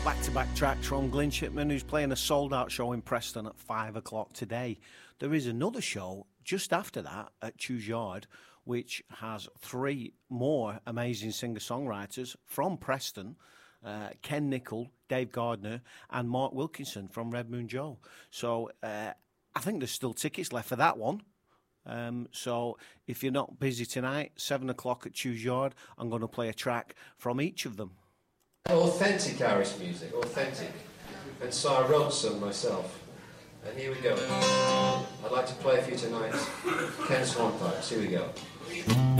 Back-to-back tracks from Glyn Shipman, who's playing a sold-out show in Preston at 5 o'clock today. There is another show just after that at Chews Yard, which has 3 more amazing singer-songwriters from Preston, Ken Nichol, Dave Gardner, and Mark Wilkinson from Red Moon Joe. So I think there's still tickets left for that one. So if you're not busy tonight, 7 o'clock at Chews Yard, I'm going to play a track from each of them. Authentic Irish music, authentic. And so I wrote some myself. And here we go. I'd like to play for you tonight Ken Swan Pipes. Here we go.